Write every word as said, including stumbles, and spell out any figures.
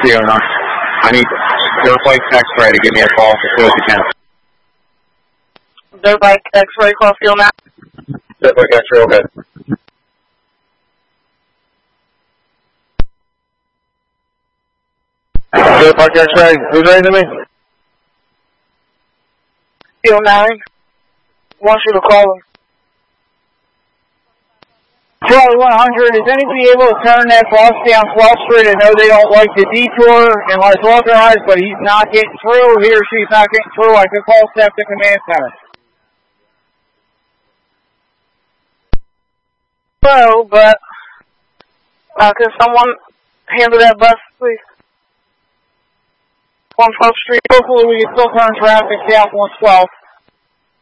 Fiona. I need Dirt Bike X-Ray to give me a call as soon as you can. Dirt Bike X-Ray, call Fiona. Dirt Bike X-Ray, okay. Dirt Bike X-Ray, who's raising me? Field nine. Wants you to call him. Charlie one hundred, is anybody able to turn that bus down twelfth Street? I know they don't like the detour unless authorized, but he's not getting through. He or she's not getting through. I could call SEPTA Command Center. No, but uh, can someone handle that bus, please? on twelfth Street. Hopefully we can still turn traffic south on twelfth.